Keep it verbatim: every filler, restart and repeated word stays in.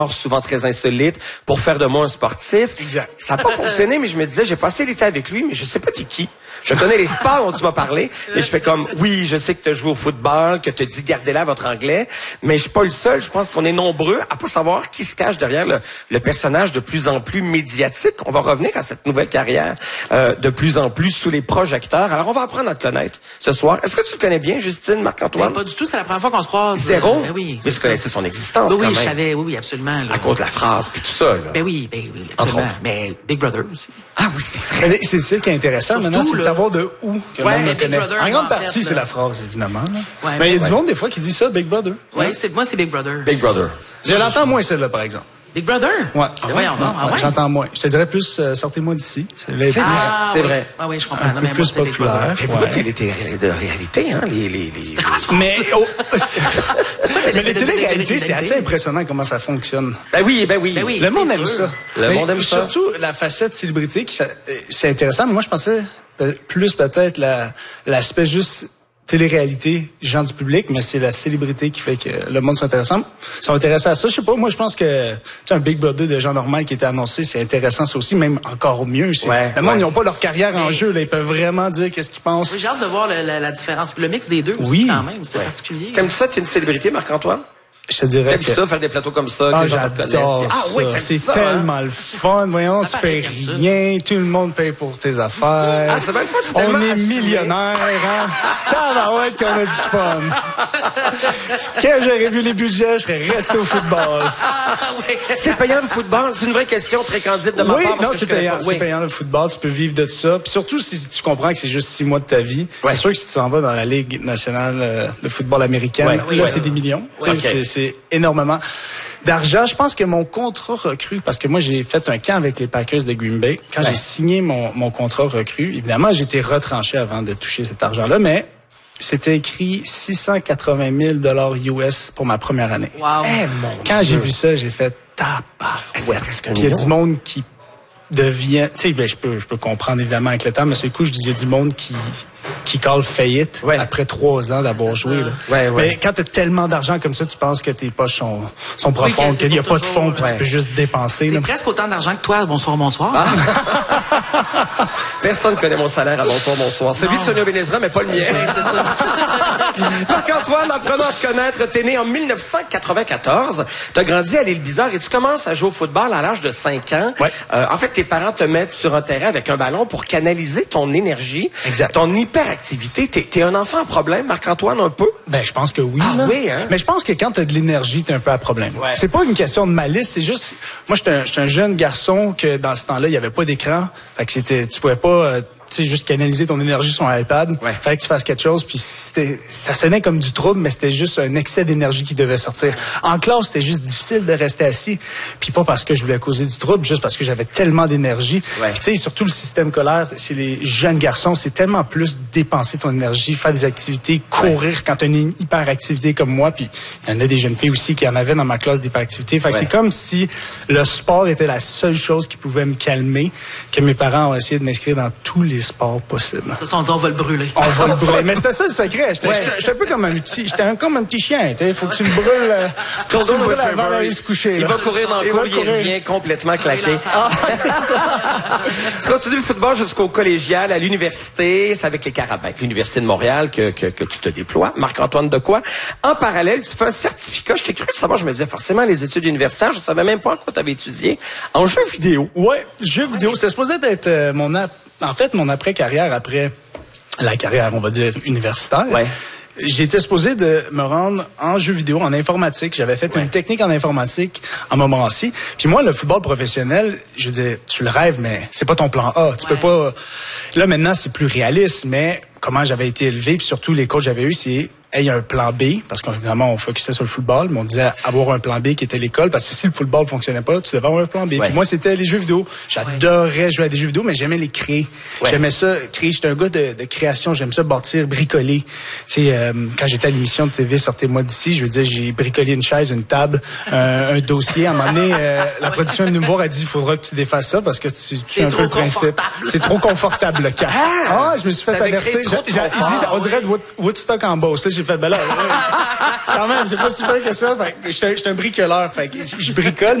souvent très insolite, pour faire de moi un sportif. Exact. Ça n'a pas fonctionné, mais je me disais, j'ai passé l'été avec lui, mais je sais pas t'es qui. Je connais les sports dont tu m'as parlé, mais je fais comme, oui, je sais que tu as joué au football, que tu as dit gardez là votre anglais, mais je suis pas le seul. Je pense qu'on est nombreux à pas savoir qui se cache derrière le, le personnage de plus en plus médiatique. On va revenir à cette nouvelle carrière euh, de plus en plus sous les projecteurs. Alors, on va apprendre à te connaître ce soir. Est-ce que tu le connais bien, Justine, Marc-Antoine? Ben, pas du tout, c'est la première fois qu'on se croise. Zéro? Euh, ben oui. Mais tu connaissais son existence, oui, quand oui, même. je savais, oui, oui, absolument. Là. À cause de la phrase, puis tout ça, là. Ben oui, ben oui, absolument. Mais Big Brother aussi. Ah oui, c'est vrai. Mais c'est ça qui est intéressant Surtout, maintenant, c'est de là. savoir de où que Ouais, le monde mais le Big connaît. Brother, En grande en partie, fait, c'est là. la phrase, évidemment. Là. Ouais, mais il y a ouais. du monde, des fois, qui dit ça, Big Brother. Oui, c'est, moi, c'est Big Brother. Big Brother. Je l'entends moins, celle-là, par exemple. Big Brother? Ouais. Ah, voyons, non, ah Ouais, ouais? J'entends moins. Je te dirais plus, euh, sortez-moi d'ici. C'est vrai. C'est vrai. Ah, c'est oui. vrai. Ah oui, je comprends. Un Non, peu mais plus moi, c'était Big populaire. Brother. Mais beaucoup Ouais. de télé de réalité, hein, les... les, les... C'était quoi ça? Mais, oh, mais les téléréalités, c'est assez impressionnant comment ça fonctionne. Ben oui, ben oui. Ben oui. Le monde c'est aime sûr. ça. Le Mais monde aime ça. Surtout la facette célébrité, qui, ça- euh, c'est intéressant. Mais moi, je pensais euh, plus peut-être la, l'aspect juste télé-réalité, gens du public, mais c'est la célébrité qui fait que le monde s'intéresse. Sont intéressés à ça. Je sais pas, moi, je pense que, tu sais, un Big Brother de gens normaux qui était annoncé, c'est intéressant ça aussi, même encore mieux. C'est, Ouais, le monde, ouais. ils n'ont pas leur carrière en Mais- jeu, là. Ils peuvent vraiment dire qu'est-ce qu'ils pensent. Oui, j'ai hâte de voir le- la, la différence. Le mix des deux aussi, Oui. quand même. C'est Ouais. particulier. T'aimes-tu ça, t'es une célébrité, Marc-Antoine? Je te dirais T'aimes que... ça, faire des plateaux comme ça, que Ah, les gens te reconnaissent? j'adore Ah ça. oui, t'aimes c'est ça, tellement hein? le fun. Voyons, Ça tu paraît payes comme ça. rien, tout le monde paye pour tes affaires. Ah, c'est bien le fun, c'est tellement On est assumé. millionnaires, hein? Tabarouette qu'on a du fun. Quand j'aurais vu les budgets, je serais resté au football. Ah, oui. C'est payant le football? C'est une vraie question très candide de ma Oui, part. parce non, que c'est je connais payant. pas. C'est Oui. payant le football. Tu peux vivre de ça. Puis surtout si tu comprends que c'est juste six mois de ta vie. Ouais. C'est sûr que si tu en vas dans la Ligue nationale euh, de football américaine, Ouais, là, oui, ouais. c'est des millions. Ouais, Tu sais, ok. c'est, c'est énormément d'argent. Je pense que mon contrat recru, parce que moi, j'ai fait un camp avec les Packers de Green Bay. Quand Ouais. j'ai signé mon, mon contrat recru, évidemment, j'ai été retranché avant de toucher cet argent-là, mais c'était écrit six cent quatre-vingt mille dollars U S pour ma première année. Wow. Eh, mon Quand Dieu. j'ai vu ça, j'ai fait tabarouette. C'est presque un Puis il y a million. du monde qui devient, tu sais, ben, je peux, je peux comprendre évidemment avec le temps, mais sur le coup, je dis, il y a du monde qui, qui call faillite Ouais. après trois ans d'avoir joué, là. Ouais, ouais. Mais quand t'as tellement d'argent comme ça, tu penses que tes poches sont, sont Oui, profondes, que c'est qu'il n'y a pour pas de toujours, fonds, puis ouais. tu peux juste dépenser, C'est là. presque autant d'argent que toi. Bonsoir, bonsoir. Ah. Personne ne connaît mon salaire à bonsoir, bonsoir. Celui Non. de Sonia Benezra, mais pas le mien. Oui, c'est ça. Marc-Antoine, apprenons à te connaître. T'es né en dix-neuf cent quatre-vingt-quatorze. T'as grandi à l'Île Bizarre et tu commences à jouer au football à l'âge de cinq ans. Ouais. Euh, en fait, tes parents te mettent sur un terrain avec un ballon pour canaliser ton énergie. Exact. Ton hyperactivité. T'es, t'es un enfant à problème, Marc-Antoine, un peu? Ben, je pense que oui. Ah là. oui, hein? Mais je pense que quand t'as de l'énergie, t'es un peu à problème. Ouais. C'est pas une question de malice, c'est juste, moi, j'étais un, j'étais un jeune garçon que dans ce temps-là, il y avait pas d'écran. Fait que c'était, tu pouvais pas, euh, tu sais, juste canaliser ton énergie sur un iPad. Ouais. Fallait que tu fasses quelque chose, puis c'était, ça sonnait comme du trouble, mais c'était juste un excès d'énergie qui devait sortir. En classe, c'était juste difficile de rester assis, puis pas parce que je voulais causer du trouble, juste parce que j'avais tellement d'énergie. Ouais. Puis tu sais, surtout le système scolaire, c'est les jeunes garçons, c'est tellement plus dépenser ton énergie, faire des activités, courir quand tu as une hyperactivité comme moi, puis il y en a des jeunes filles aussi qui en avaient dans ma classe d'hyperactivité. Fait que Ouais. c'est comme si le sport était la seule chose qui pouvait me calmer, que mes parents ont essayé de m'inscrire dans tous les sports possibles. Ça, on dit, on va le brûler. On va le brûler. Mais c'était ça le secret. J'étais, Ouais. j'étais- j'étais un peu comme un petit, j'étais un, comme un petit chien, tu sais. Faut que tu le brûles, euh, faut que tu le brûles avant d'aller se coucher, Il là. va courir dans le Il cours, va il courir. revient complètement claqué. Ah, c'est ça. Tu continues le football jusqu'au collégial, à l'université. C'est avec les Carabins, l'Université de Montréal, que, que, que tu te déploies. Marc-Antoine Dequoy. En parallèle, tu fais un certificat. Je t'ai cru savoir, je me disais forcément les études universitaires. Je savais même pas en quoi tu avais étudié. En jeux vidéo. Ouais, jeux vidéo. C'est supposé être euh, mon ap- en fait mon après-carrière, après la carrière, on va dire, universitaire. Ouais. J'étais supposé de me rendre en jeux vidéo, en informatique. J'avais fait Ouais. une technique en informatique en Montmorency. Puis moi, le football professionnel, je veux dire, tu le rêves, mais c'est pas ton plan A. Tu Ouais. peux pas... Là, maintenant, c'est plus réaliste, mais comment j'avais été élevé, puis surtout les coachs que j'avais eu, c'est... Hey, il y a un plan B, parce qu'évidemment, on focusait sur le football, mais on disait avoir un plan B qui était l'école, parce que si le football fonctionnait pas, tu devais avoir un plan B. Ouais. Puis moi, c'était les jeux vidéo. J'adorais jouer à des jeux vidéo, mais j'aimais les créer. Ouais. J'aimais ça, créer. J'étais un gars de, de création, j'aime ça bâtir, bricoler. Tu sais, euh, quand j'étais à l'émission de T V Sortez-moi d'ici, je veux dire, j'ai bricolé une chaise, une table, un, un dossier. À un moment donné, euh, la production est venue me voir, a dit, il faudra que tu défasses ça, parce que tu, tu C'est es un trop peu le principe. confortable. C'est trop confortable, le cas. Ah, je me suis fait T'avais avertir. créé trop de J'ai- j'ai- confort. Ils disent, on dirait de Wood- Woodstock en Beauce. Là, j'ai j'ai fait, ben là, ouais, quand même, c'est pas super que ça. Fait que j'étais un bricoleur. Fait que je bricole,